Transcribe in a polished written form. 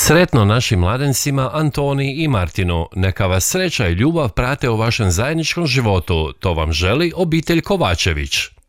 Sretno našim mladencima Antoni i Martinu. Neka vas sreća i ljubav prate u vašem zajedničkom životu. To vam želi obitelj Kovačević.